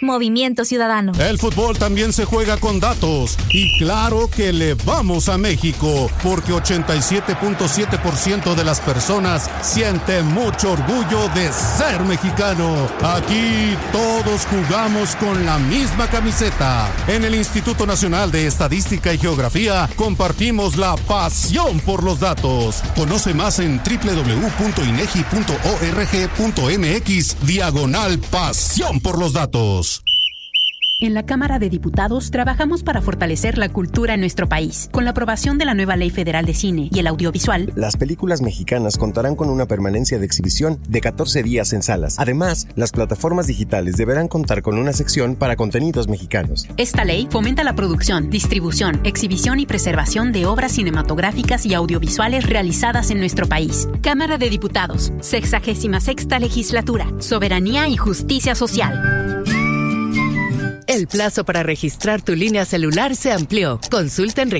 Movimiento Ciudadano. El fútbol también se juega con datos. Y claro que le vamos a México, porque 87.7% de las personas sienten mucho orgullo de ser mexicano. Aquí todos jugamos con la misma camiseta. En el Instituto Nacional de Estadística y Geografía compartimos la pasión por los datos. Conoce más en www.inegi.org.mx/pasión por los datos. En la Cámara de Diputados trabajamos para fortalecer la cultura en nuestro país. Con la aprobación de la nueva Ley Federal de Cine y el Audiovisual, las películas mexicanas contarán con una permanencia de exhibición de 14 días en salas. Además, las plataformas digitales deberán contar con una sección para contenidos mexicanos. Esta ley fomenta la producción, distribución, exhibición y preservación de obras cinematográficas y audiovisuales realizadas en nuestro país. Cámara de Diputados, 66ª Legislatura, Soberanía y Justicia Social. El plazo para registrar tu línea celular se amplió. Consulta en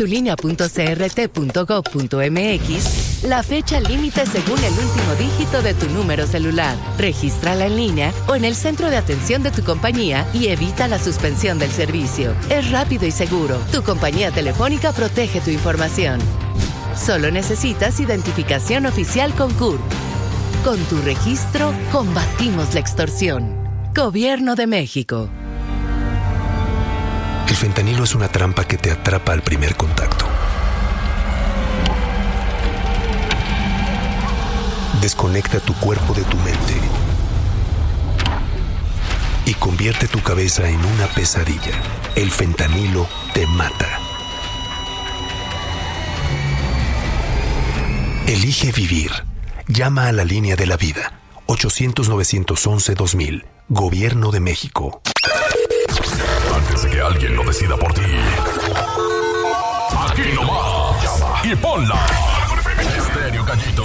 registratulinea.crt.gov.mx la fecha límite según el último dígito de tu número celular. Regístrala en línea o en el centro de atención de tu compañía y evita la suspensión del servicio. Es rápido y seguro. Tu compañía telefónica protege tu información. Solo necesitas identificación oficial con CURP. Con tu registro, combatimos la extorsión. Gobierno de México. El fentanilo es una trampa que te atrapa al primer contacto. Desconecta tu cuerpo de tu mente y convierte tu cabeza en una pesadilla. El fentanilo te mata. Elige vivir. Llama a la línea de la vida. 800-911-2000. Gobierno de México. Antes de que alguien lo decida por ti. Aquí nomás. Llama y ponla. Estéreo Gallito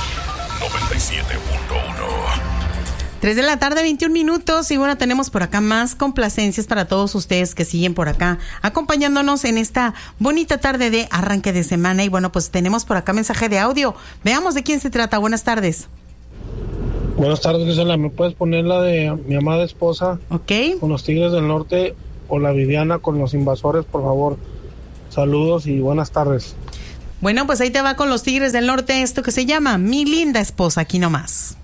97.1. 3 de la tarde, 21 minutos. Y bueno, tenemos por acá más complacencias para todos ustedes que siguen por acá acompañándonos en esta bonita tarde de arranque de semana. Y bueno, pues tenemos por acá mensaje de audio. Veamos de quién se trata. Buenas tardes. Buenas tardes, Gisela. ¿Me puedes poner la de mi amada esposa? Ok. Con los Tigres del Norte o la Viviana con los Invasores, por favor. Saludos y buenas tardes. Bueno, pues ahí te va con los Tigres del Norte esto que se llama Mi Linda Esposa, aquí nomás.